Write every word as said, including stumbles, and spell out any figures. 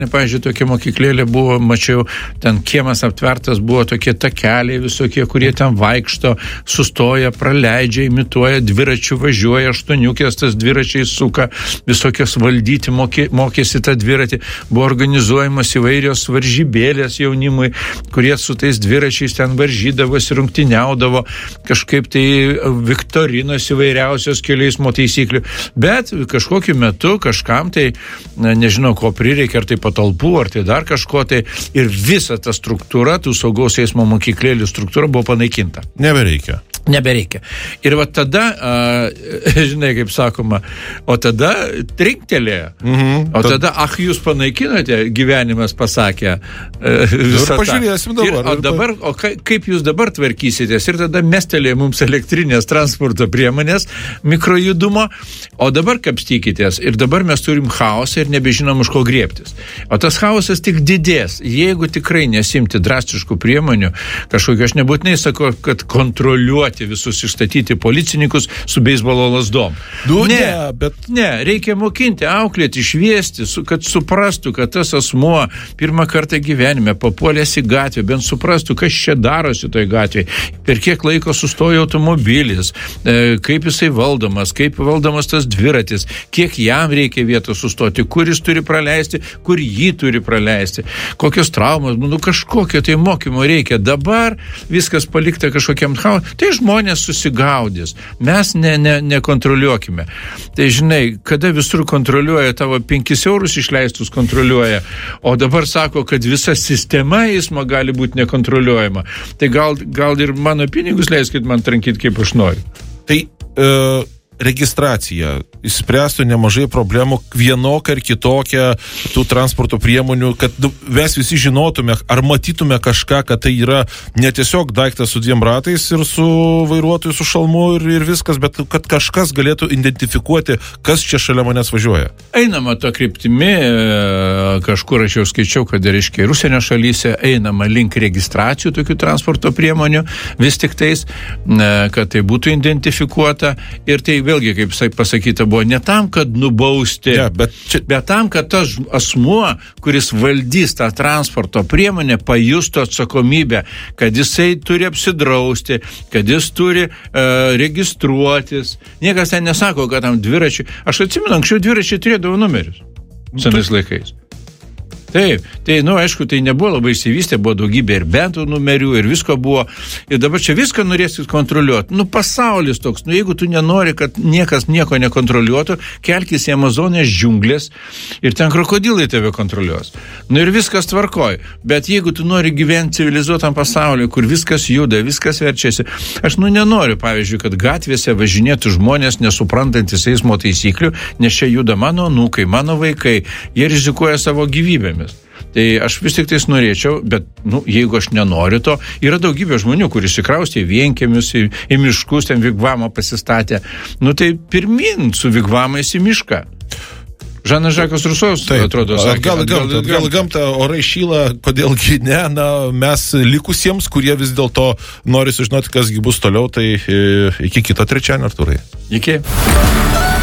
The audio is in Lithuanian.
Pavyzdžiui, tokia mokyklėlė buvo, mačiau, ten kiemas aptvertas, buvo tokie takeliai visokie, kurie ten vaikšto, sustoja, praleidžia, imituoja, dviračių važiuoja, aštuoniukės tas dviračiai suka, visokios valdyti, mokė, mokėsi tą dviratį, buvo organizuojamas įvairios varžybėlės jaunimui, kurie su tais dviračiais ten varžydavosi, rungtyniaudavo, kažkaip tai viktorinos įvairiausios kelių eismo taisyklių, bet kažkokiu metu kažkam tai, nežinau, ko prireikia, ar tai patalpų, ar tai dar kažko, tai ir visa ta struktūra, tų saugaus eismo mokyklėlių struktūra buvo panaikinta. Nebereikia. Nebereikia. Ir va tada, a, žinai, kaip sakoma, o tada trinktelėjo. Mhm, o tada, tad... ach, jūs panaikinote, gyvenimas pasakė visą tą. Pažiūrėsim dabar. Ir, o dabar, o ka, kaip jūs dabar tvarkysitės? Ir tada mestelėjo mums elektrinės transporto priemonės, mikrojudumo, o dabar kapstykitės. Ir dabar mes turim chaosą ir nebežinom, už ko griebtis. O tas chaosas tik didės. Jeigu tikrai nesimti drastiškų priemonių, kažkokio, aš nebūtinai sakau, kad kontroliuoti visus išstatyti policininkus su beisbolo lasdom. Du, ne, ne, bet... ne, reikia mokinti, auklėti, šviesti, su, kad suprastų, kad tas asmuo pirmą kartą gyvenime papuolęs į gatvę, bent suprastų, kas čia darosi toj gatvėje, per kiek laiko sustoja automobilis, e, kaip jisai valdomas, kaip valdomas tas dviratis, kiek jam reikia vietos sustoti, kur jis turi praleisti, kur jį turi praleisti, kokios traumos, nu kažkokio tai mokymo reikia. Dabar viskas palikta kažkokiam chaosui. Tai žmonės susigaudys. Mes ne, ne, nekontroliuokime. Tai žinai, kada visur kontroliuoja, tavo penkis eurus išleistus kontroliuoja, o dabar sako, kad visa sistema eismo gali būti nekontroliuojama. Tai gal, gal ir mano pinigus leiskit man trankyti, kaip aš noriu. Tai e, registracija išspręstų nemažai problemų, vienokią ar kitokią tų transporto priemonių, kad mes visi žinotume, ar matytume kažką, kad tai yra ne tiesiog daiktas su dviem ratais ir su vairuotoju, su šalmu ir, ir viskas, bet kad kažkas galėtų identifikuoti, kas čia šalia manęs važiuoja. Einama to kryptimi, kažkur aš jau skaičiau, kad ir iškiai ir užsienio šalyse einama link registracijų tokių transporto priemonių, vis tik tais, kad tai būtų identifikuota ir tai vėlgi, kaip pasakyta, buvo ne tam, kad nubausti, ja, bet, čia... bet tam, kad tas asmuo, kuris valdys tą transporto priemonę, pajustų atsakomybę, kad jisai turi apsidrausti, kad jis turi uh, registruotis. Niekas ten nesako, kad tam dviračiai... Aš atsimenu, anksčiau dviračiai turėdavo numerius senais laikais. Taip, tai, nu, aišku, tai nebuvo labai išsivystę, buvo daugybė ir bentų numerių, ir visko buvo. Ir dabar čia viską norėsit kontroliuoti. Nu, pasaulis toks, nu, jeigu tu nenori, kad niekas nieko nekontroliuotų, kelkis į Amazonės džiunglės ir ten krokodilai tave kontroliuos. Nu, ir viskas tvarkoj. Bet jeigu tu nori gyventi civilizuotam pasauliu, kur viskas juda, viskas verčiasi, aš, nu, nenoriu, pavyzdžiui, kad gatvėse važinėtų žmonės nesuprantantis eismo taisyklių, nes čia juda mano anūkai, mano vaikai, jie rizikuoja savo gyvybėmis. Tai aš vis tik tais norėčiau, bet, nu, jeigu aš nenoriu to, yra daugybė žmonių, kuris įkraustė į vienkiemius, į, į miškus, ten vigvamą pasistatė. Nu, tai pirmin su vigvamais į mišką. Žanas Žakas Rusojus, atrodo, sakė. Gal, gal, gal, gal gamta, orai šyla, kodėlgi ne, na, mes likusiems, kurie vis dėlto nori sužinoti, kasgi bus toliau, tai iki kito trečiadienio, Artūrai. Iki.